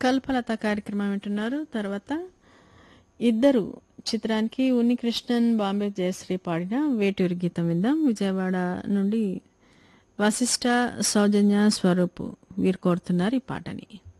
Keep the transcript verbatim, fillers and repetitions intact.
కల్పలత కార్యక్రమం వింటున్నారు. తర్వాత ఇద్దరు చిత్రానికి ఉన్నికృష్ణన్, బాంబే జయశ్రీ పాడిన వేటూరి గీతం విందాం. విజయవాడ నుండి వశిష్ట, సౌజన్య, స్వరూప్ వీరు కోరుతున్నారు ఈ పాటని.